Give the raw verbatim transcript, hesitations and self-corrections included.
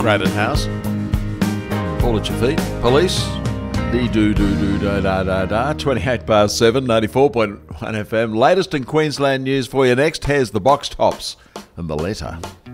Graded House. Fall at your feet. Police. Dee doo doo doo da da da da. twenty-eight past seven, ninety-four point one F M. Latest in Queensland news for you next. Here's the Box Tops and the letter.